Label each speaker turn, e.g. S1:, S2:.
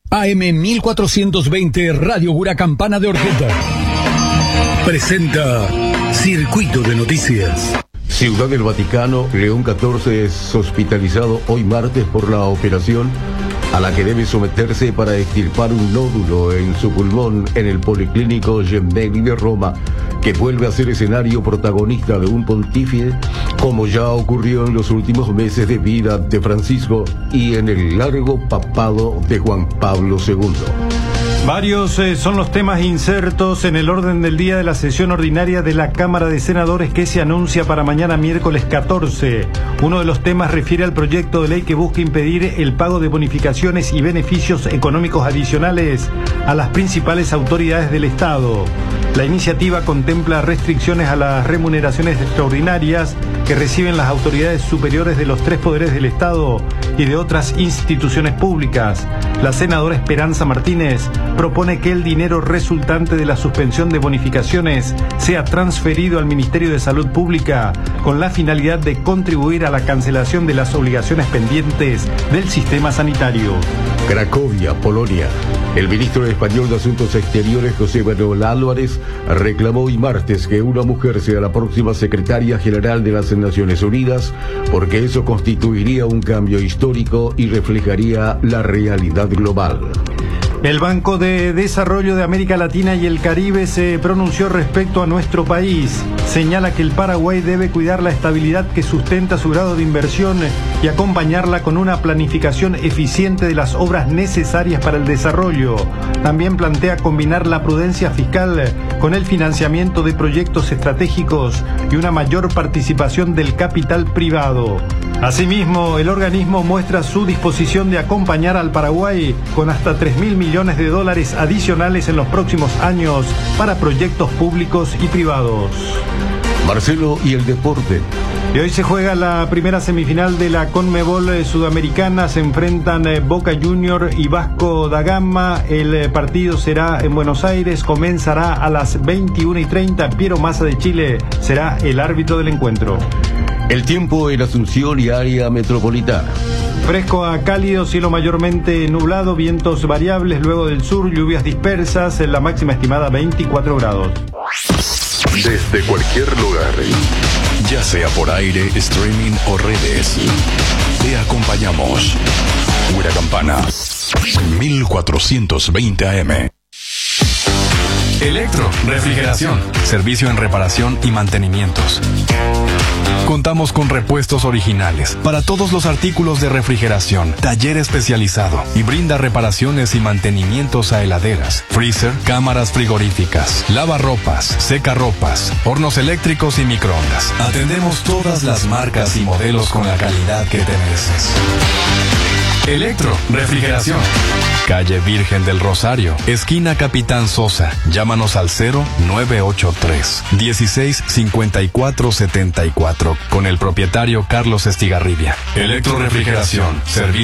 S1: AM 1420 Radio Huracampana de Orqueta presenta Circuito de Noticias.
S2: Ciudad del Vaticano, León XIV es hospitalizado hoy martes por la operación a la que debe someterse para extirpar un nódulo en su pulmón en el Policlínico Gemelli de Roma, que vuelve a ser escenario protagonista de un pontífice, como ya ocurrió en los últimos meses de vida de Francisco y en el largo papado de Juan Pablo II.
S3: Varios son los temas insertos en el orden del día de la sesión ordinaria de la Cámara de Senadores que se anuncia para mañana miércoles 14. Uno de los temas refiere al proyecto de ley que busca impedir el pago de bonificaciones y beneficios económicos adicionales a las principales autoridades del Estado. La iniciativa contempla restricciones a las remuneraciones extraordinarias que reciben las autoridades superiores de los tres poderes del Estado y de otras instituciones públicas. La senadora Esperanza Martínez propone que el dinero resultante de la suspensión de bonificaciones sea transferido al Ministerio de Salud Pública con la finalidad de contribuir a la cancelación de las obligaciones pendientes del sistema sanitario.
S2: Cracovia, Polonia. El ministro español de Asuntos Exteriores, José Manuel Álvarez, reclamó hoy martes que una mujer sea la próxima secretaria general de las Naciones Unidas, porque eso constituiría un cambio histórico y reflejaría la realidad global.
S3: El Banco de Desarrollo de América Latina y el Caribe se pronunció respecto a nuestro país. Señala que el Paraguay debe cuidar la estabilidad que sustenta su grado de inversión y acompañarla con una planificación eficiente de las obras necesarias para el desarrollo. También plantea combinar la prudencia fiscal con el financiamiento de proyectos estratégicos y una mayor participación del capital privado. Asimismo, el organismo muestra su disposición de acompañar al Paraguay con hasta $3.000 millones adicionales en los próximos años para proyectos públicos y privados.
S2: Marcelo y el deporte.
S3: Y hoy se juega la primera semifinal de la Conmebol Sudamericana. Se enfrentan Boca Junior y Vasco da Gama. El partido será en Buenos Aires. Comenzará a las 21:30. Piero Massa de Chile será el árbitro del encuentro.
S2: El tiempo en Asunción y área metropolitana.
S3: Fresco a cálido, cielo mayormente nublado, vientos variables, luego del sur, lluvias dispersas, en la máxima estimada 24 grados.
S4: Desde cualquier lugar, ya sea por aire, streaming o redes, te acompañamos. Huracampana 1420 AM.
S5: Electro, refrigeración, servicio en reparación y mantenimientos. Contamos con repuestos originales para todos los artículos de refrigeración, taller especializado y brinda reparaciones y mantenimientos a heladeras, freezer, cámaras frigoríficas, lavarropas, secarropas, hornos eléctricos y microondas. Atendemos todas las marcas y modelos con la calidad que te mereces. Electro, refrigeración. Calle Virgen del Rosario, esquina Capitán Sosa. Llámanos al 0983-165474 con el propietario Carlos Estigarribia. Electro Refrigeración, servicio